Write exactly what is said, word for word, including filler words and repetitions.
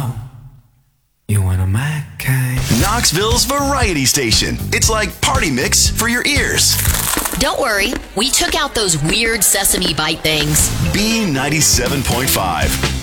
You want a Mac? Knoxville's variety station. It's like party mix for your ears. Don't worry, we took out those weird sesame bite things. B ninety-seven point five.